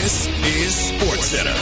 This is SportsCenter.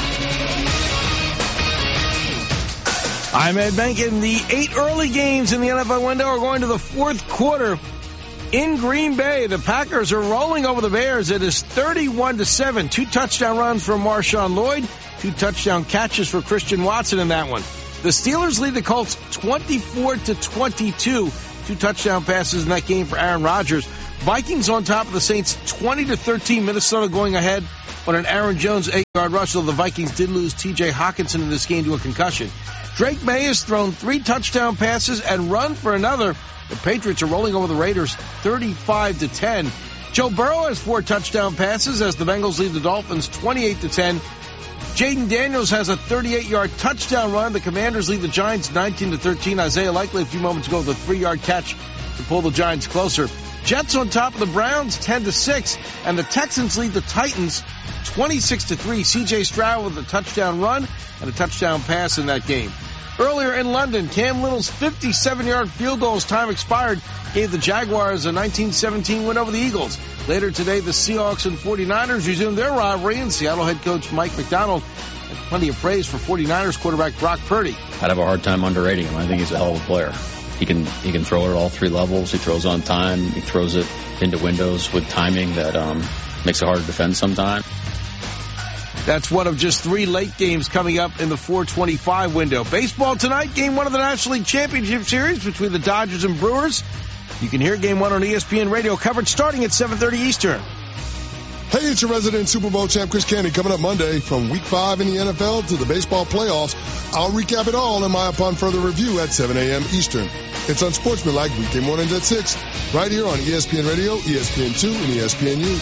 I'm Ed Benkin. The 8 early games in the NFL window are going to the fourth quarter. In Green Bay, the Packers are rolling over the Bears. It is 31-7. 2 touchdown runs for Marshawn Lloyd. 2 touchdown catches for Christian Watson in that one. The Steelers lead the Colts 24-22. 2 touchdown passes in that game for Aaron Rodgers. Vikings on top of the Saints 20-13. Minnesota going ahead on an Aaron Jones 8-yard rush, though the Vikings did lose T.J. Hockenson in this game to a concussion. Drake May has thrown 3 touchdown passes and run for another. The Patriots are rolling over the Raiders 35-10. Joe Burrow has 4 touchdown passes as the Bengals lead the Dolphins 28-10. Jaden Daniels has a 38-yard touchdown run. The Commanders lead the Giants 19-13. Isaiah Likely a few moments ago with a 3-yard catch to pull the Giants closer. Jets on top of the Browns 10-6, and the Texans lead the Titans 26-3. C.J. Stroud with a touchdown run and a touchdown pass in that game. Earlier in London, Cam Little's 57-yard field goal as time expired gave the Jaguars a 19-17 win over the Eagles. Later today, the Seahawks and 49ers resumed their rivalry, and Seattle head coach Mike McDonald had plenty of praise for 49ers quarterback Brock Purdy. I'd have a hard time underrating him. I think he's a hell of a player. He can throw it at all 3 levels. He throws on time. He throws it into windows with timing that makes it hard to defend sometimes. That's one of just 3 late games coming up in the 4:25 window. Baseball tonight, Game 1 of the National League Championship Series between the Dodgers and Brewers. You can hear Game 1 on ESPN Radio coverage starting at 7:30 Eastern. Hey, it's your resident Super Bowl champ, Chris Candy, coming up Monday. From Week 5 in the NFL to the baseball playoffs, I'll recap it all in my Upon Further Review at 7 a.m. Eastern. It's Unsportsmanlike weekday mornings at 6, right here on ESPN Radio, ESPN2, and ESPNU.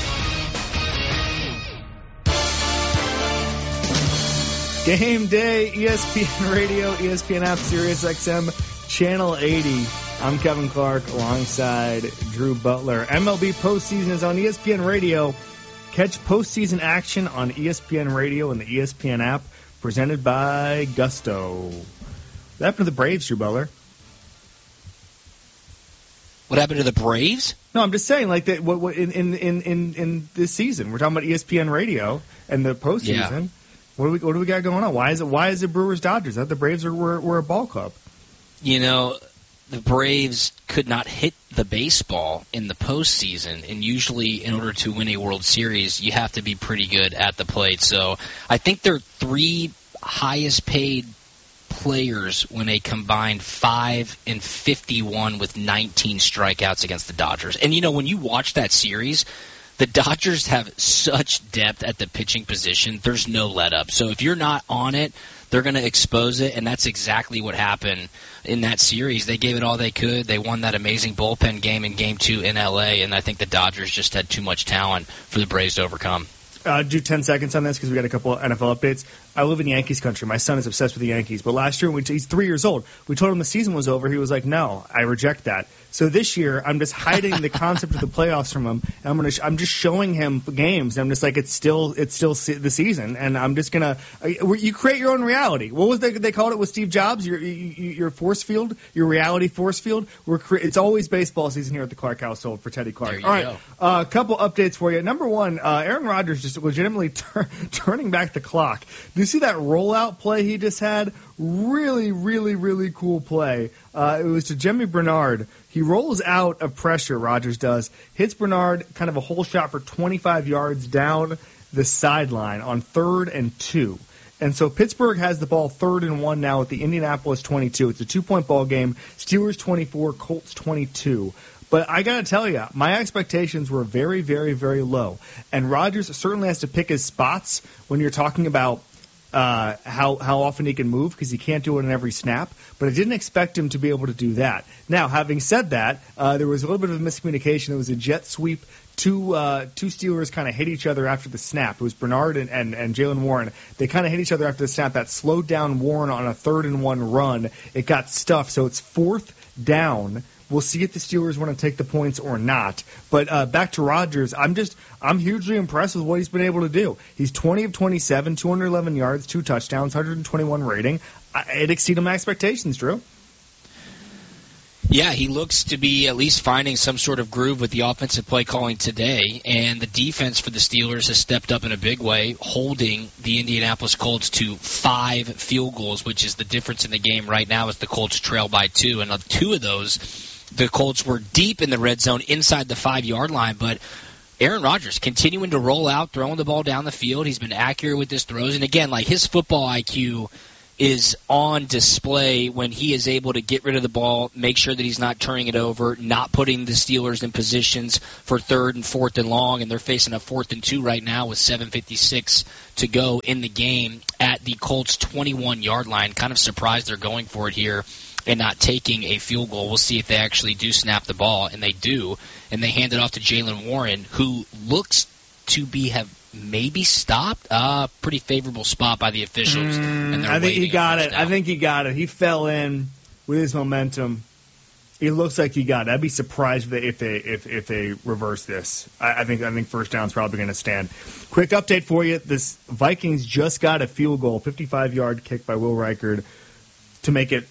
Game day, ESPN Radio, ESPN app, Sirius XM, Channel 80. I'm Kevin Clark alongside Drew Butler. MLB postseason is on ESPN Radio. Catch postseason action on ESPN Radio and the ESPN app, presented by Gusto. What happened to the Braves, Drew Butler? What happened to the Braves? No, I'm just saying, like that. What in this season? We're talking about ESPN Radio and the postseason. Yeah. What do we got going on? Why is it Brewers Dodgers? I thought the Braves were a ball club. You know, the Braves could not hit the baseball in the postseason, and usually in order to win a World Series, you have to be pretty good at the plate. So I think they're 3 highest paid players when they combined 5 and 51 with 19 strikeouts against the Dodgers. And, you know, when you watch that series, the Dodgers have such depth at the pitching position, there's no let-up. So if you're not on it, they're going to expose it, and that's exactly what happened in that series. They gave it all they could. They won that amazing bullpen game in Game 2 in L.A., and I think the Dodgers just had too much talent for the Braves to overcome. Do 10 seconds on this because we got a couple of NFL updates. I live in Yankees country. My son is obsessed with the Yankees. But last year, he's 3 years old. We told him the season was over. He was like, no, I reject that. So this year, I'm just hiding the concept of the playoffs from him. And I'm just showing him games. And I'm just like, it's still the season. And I'm just going to you create your own reality. What was they called it with Steve Jobs? Your force field, your reality force field. It's always baseball season here at the Clark household for Teddy Clark. All right, a couple updates for you. Number one, Aaron Rodgers just legitimately turning back the clock. Do you see that rollout play he just had? Really, really, really cool play. It was to Jimmy Bernard. He rolls out of pressure, Rodgers does, hits Bernard, kind of a hole shot for 25 yards down the sideline on 3rd and 2. And so Pittsburgh has the ball 3rd and 1 now at the Indianapolis 22. It's a 2-point ball game. Steelers 24, Colts 22. But I got to tell you, my expectations were very, very, very low. And Rodgers certainly has to pick his spots when you're talking about how often he can move because he can't do it in every snap. But I didn't expect him to be able to do that. Now, having said that, there was a little bit of a miscommunication. It was a jet sweep. Two Steelers kind of hit each other after the snap. It was Bernard and Jaylen Warren. They kind of hit each other after the snap. That slowed down Warren on a 3rd and 1 run. It got stuffed, so it's 4th down. We'll see if the Steelers want to take the points or not. But back to Rodgers, I'm hugely impressed with what he's been able to do. He's 20 of 27, 211 yards, 2 touchdowns, 121 rating. It exceeded my expectations, Drew. Yeah, he looks to be at least finding some sort of groove with the offensive play calling today, and the defense for the Steelers has stepped up in a big way, holding the Indianapolis Colts to 5 field goals, which is the difference in the game right now as the Colts trail by 2. And of 2 of those, the Colts were deep in the red zone inside the 5-yard line, but Aaron Rodgers continuing to roll out, throwing the ball down the field. He's been accurate with his throws, and again, like his football IQ is on display when he is able to get rid of the ball, make sure that he's not turning it over, not putting the Steelers in positions for 3rd and 4th and long, and they're facing a 4th and 2 right now with 7:56 to go in the game at the Colts' 21-yard line. Kind of surprised they're going for it here and not taking a field goal. We'll see if they actually do snap the ball, and they do, and they hand it off to Jaylen Warren, who looks to have maybe stopped. Pretty favorable spot by the officials. And I think he got it. He fell in with his momentum. It looks like he got it. I'd be surprised if they reverse this. I think first down's probably going to stand. Quick update for you. This Vikings just got a field goal, 55-yard kick by Will Reichard to make it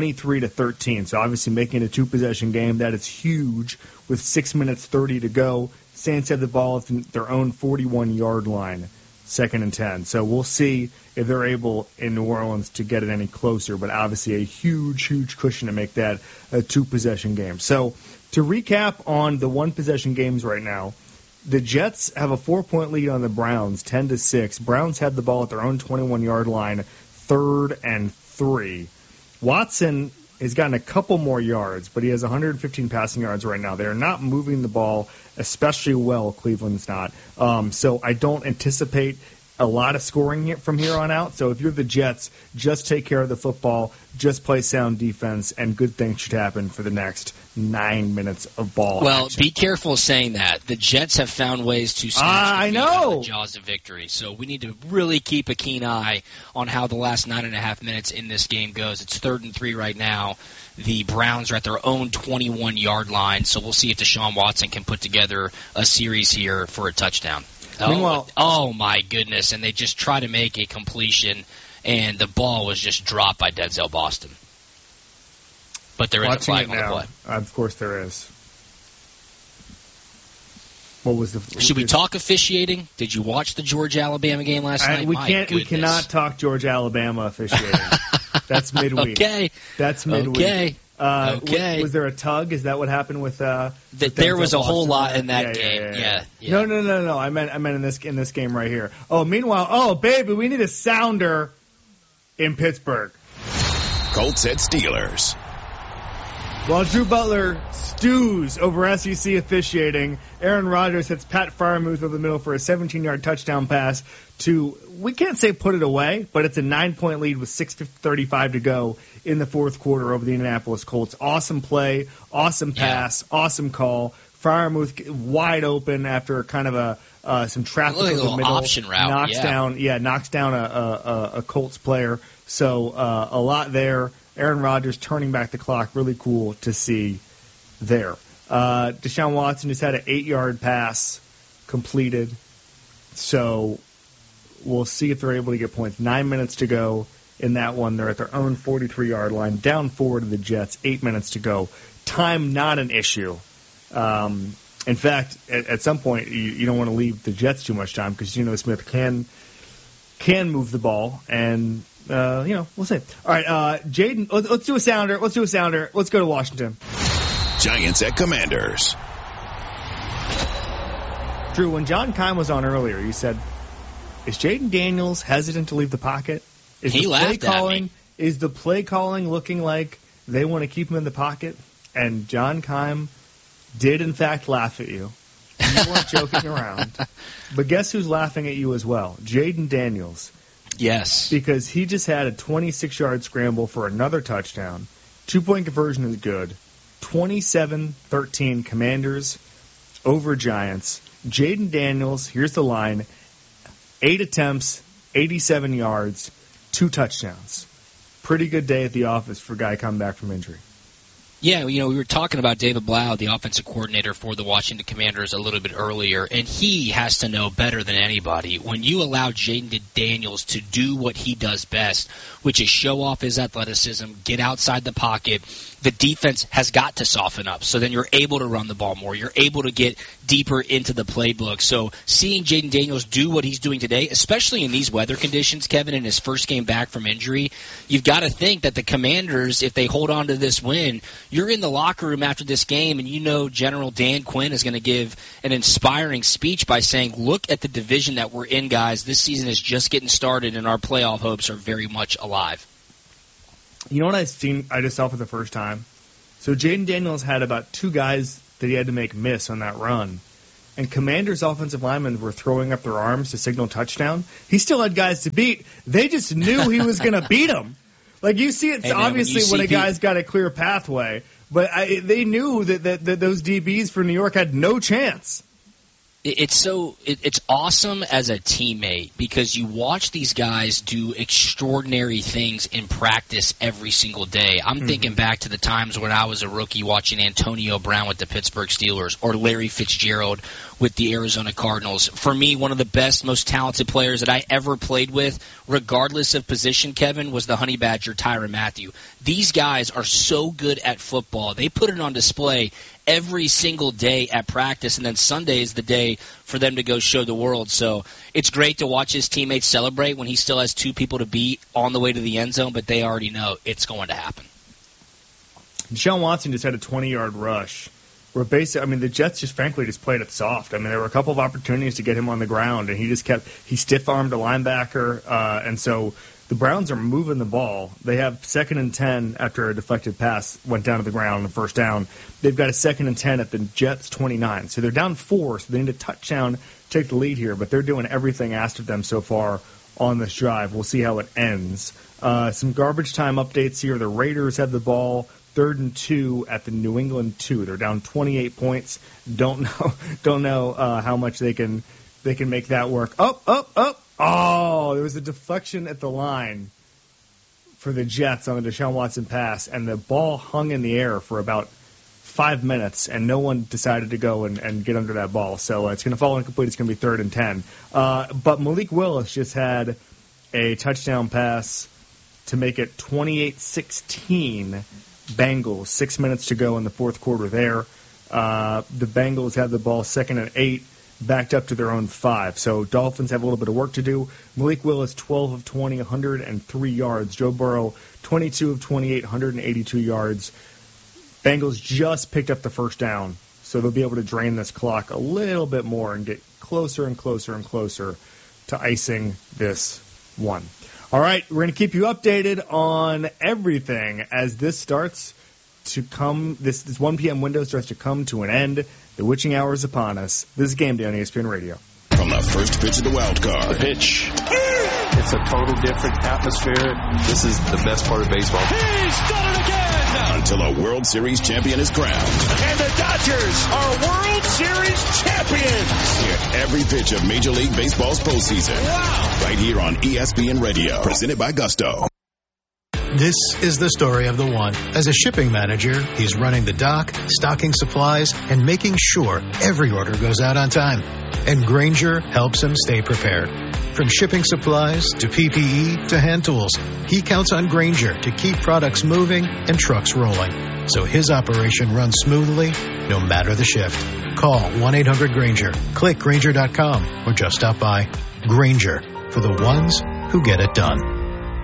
23-13. So obviously making it a 2-possession game. That is huge with 6 minutes 30 to go. Saints have the ball at their own 41-yard line, 2nd and 10. So we'll see if they're able in New Orleans to get it any closer, but obviously a huge, huge cushion to make that a 2-possession game. So to recap on the 1-possession games right now, the Jets have a 4-point lead on the Browns, 10-6. Browns have the ball at their own 21-yard line, 3rd and 3. Watson has gotten a couple more yards, but he has 115 passing yards right now. They are not moving the ball especially well, Cleveland's not. So I don't anticipate a lot of scoring from here on out. So if you're the Jets, just take care of the football, just play sound defense, and good things should happen for the next 9 minutes of ball action. Be careful saying that. The Jets have found ways to snatch the jaws of victory. So we need to really keep a keen eye on how the last 9.5 minutes in this game goes. It's 3rd and 3 right now. The Browns are at their own 21-yard line, so we'll see if Deshaun Watson can put together a series here for a touchdown. Oh, my goodness. And they just try to make a completion, and the ball was just dropped by Denzel Boston. But there is a flag on the play. Of course there is. What was the? Should we talk officiating? Did you watch the Georgia-Alabama game last night? We cannot talk Georgia-Alabama officiating. That's midweek. That's midweek. Okay. Was there a tug? Is that what happened with? There was a whole lot in that game. Yeah. No. I meant in this game right here. Oh, meanwhile, baby, we need a sounder in Pittsburgh. Colts at Steelers. While Drew Butler stews over SEC officiating, Aaron Rodgers hits Pat Freiermuth over the middle for a 17-yard touchdown pass to, we can't say put it away, but it's a 9-point lead with 6:35 to go in the 4th quarter over the Indianapolis Colts. Awesome play, awesome pass, awesome call. Freiermuth wide open after kind of some traffic over the middle. Option route. Knocks down a Colts player. So a lot there. Aaron Rodgers turning back the clock, really cool to see there. Deshaun Watson just had an 8-yard pass completed, so we'll see if they're able to get points. 9 minutes to go in that one. They're at their own 43-yard line, down 4 to the Jets, 8 minutes to go. Time not an issue. In fact, at some point, you don't want to leave the Jets too much time because Geno Smith can move the ball, and we'll see. All right, Jaden, let's do a sounder. Let's go to Washington. Giants at Commanders. Drew, when John Keim was on earlier, he said, is Jaden Daniels hesitant to leave the pocket? He laughed at me. Is the play calling looking like they want to keep him in the pocket? And John Keim did, in fact, laugh at you. You weren't joking around. But guess who's laughing at you as well? Jaden Daniels. Yes. Because he just had a 26-yard scramble for another touchdown. 2-point conversion is good. 27-13 Commanders over Giants. Jaden Daniels, here's the line, 8 attempts, 87 yards, 2 touchdowns. Pretty good day at the office for a guy coming back from injury. Yeah, we were talking about David Blau, the offensive coordinator for the Washington Commanders, a little bit earlier, and he has to know better than anybody. When you allow Jaden Daniels to do what he does best, which is show off his athleticism, get outside the pocket, the defense has got to soften up. So then you're able to run the ball more. You're able to get deeper into the playbook. So seeing Jaden Daniels do what he's doing today, especially in these weather conditions, Kevin, in his first game back from injury, you've got to think that the Commanders, if they hold on to this win, you're in the locker room after this game, and you know General Dan Quinn is going to give an inspiring speech by saying, look at the division that we're in, guys. This season is just getting started, and our playoff hopes are very much alive. You know what I just saw for the first time? So Jaden Daniels had about 2 guys that he had to make miss on that run. And Commanders' offensive linemen were throwing up their arms to signal touchdown. He still had guys to beat. They just knew he was going to beat them. Like, you see it obviously when a guy's got a clear pathway. But they knew that those DBs for New York had no chance. It's awesome as a teammate because you watch these guys do extraordinary things in practice every single day. I'm thinking back to the times when I was a rookie watching Antonio Brown with the Pittsburgh Steelers or Larry Fitzgerald with the Arizona Cardinals. For me, one of the best, most talented players that I ever played with, regardless of position, Kevin, was the Honey Badger Tyrann Mathieu. These guys are so good at football. They put it on display every single day at practice, and then Sunday is the day for them to go show the world. So it's great to watch his teammates celebrate when he still has 2 people to beat on the way to the end zone, but they already know it's going to happen. Deshaun Watson just had a 20-yard rush where the Jets just frankly just played it soft. I mean, there were a couple of opportunities to get him on the ground, and he stiff-armed a linebacker, and so the Browns are moving the ball. They have 2nd and 10 after a deflected pass went down to the ground on the first down. They've got a 2nd and 10 at the Jets' 29. So they're down 4, so they need a touchdown to take the lead here. But they're doing everything asked of them so far on this drive. We'll see how it ends. Some garbage time updates here. The Raiders have the ball 3rd and 2 at the New England 2. They're down 28 points. Don't know how much they can make that work. Up. Oh, there was a deflection at the line for the Jets on the Deshaun Watson pass, and the ball hung in the air for about 5 minutes, and no one decided to go and get under that ball. So it's going to fall incomplete. It's going to be 3rd and 10. But Malik Willis just had a touchdown pass to make it 28-16 Bengals. 6 minutes to go in the fourth quarter there. The Bengals have the ball 2nd and 8. Backed up to their own 5. So Dolphins have a little bit of work to do. Malik Willis, 12 of 20, 103 yards. Joe Burrow, 22 of 28, 182 yards. Bengals just picked up the first down, so they'll be able to drain this clock a little bit more and get closer and closer and closer to icing this one. All right, we're going to keep you updated on everything as this starts to come. This 1 p.m. window starts to come to an end. The witching hour is upon us. This is Game Day on ESPN Radio. From the first pitch of the wild card. The pitch. It's a total different atmosphere. This is the best part of baseball. He's done it again! Until a World Series champion is crowned. And the Dodgers are World Series champions! Hear every pitch of Major League Baseball's postseason. Wow! Right here on ESPN Radio. Presented by Gusto. This is the story of the one. As a shipping manager, he's running the dock, stocking supplies, and making sure every order goes out on time. And Grainger helps him stay prepared. From shipping supplies to PPE to hand tools, he counts on Grainger to keep products moving and trucks rolling. So his operation runs smoothly, no matter the shift. Call 1-800-GRAINGER, click Grainger.com, or just stop by. Grainger, for the ones who get it done.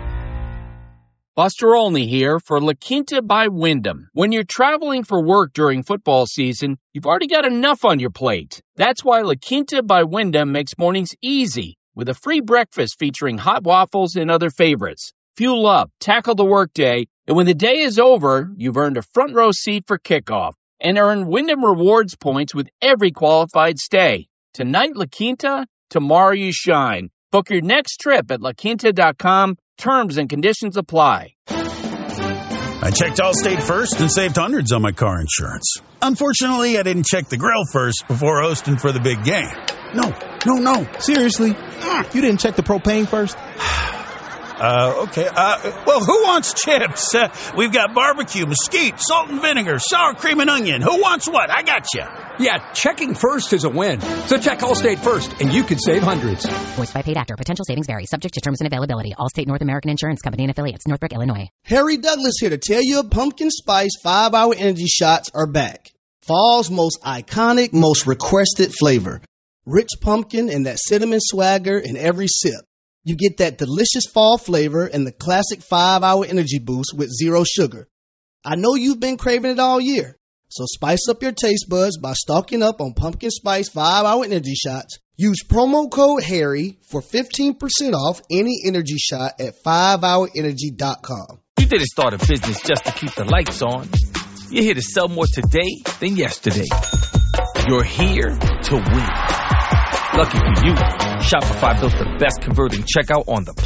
Buster Olney here for La Quinta by Wyndham. When you're traveling for work during football season, you've already got enough on your plate. That's why La Quinta by Wyndham makes mornings easy with a free breakfast featuring hot waffles and other favorites. Fuel up, tackle the workday, and when the day is over, you've earned a front row seat for kickoff and earn Wyndham Rewards points with every qualified stay. Tonight, La Quinta, tomorrow you shine. Book your next trip at laquinta.com. Terms and conditions apply. I checked Allstate first and saved hundreds on my car insurance. Unfortunately, I didn't check the grill first before hosting for the big game. No. Seriously? You didn't check the propane first? Okay. Well, who wants chips? We've got barbecue, mesquite, salt and vinegar, sour cream and onion. Who wants what? I got you. Yeah, checking first is a win. So check Allstate first, and you could save hundreds. Voiced by paid actor. Potential savings vary. Subject to terms and availability. Allstate North American Insurance Company and affiliates. Northbrook, Illinois. Harry Douglas here to tell you pumpkin spice 5-hour energy shots are back. Fall's most iconic, most requested flavor. Rich pumpkin and that cinnamon swagger in every sip. You get that delicious fall flavor and the classic 5-hour energy boost with zero sugar. I know you've been craving it all year. So spice up your taste buds by stocking up on pumpkin spice 5-hour energy shots. Use promo code HARRY for 15% off any energy shot at 5hourenergy.com. You didn't start a business just to keep the lights on. You're here to sell more today than yesterday. You're here to win. Lucky for you, Shopify built the best converting checkout on the planet.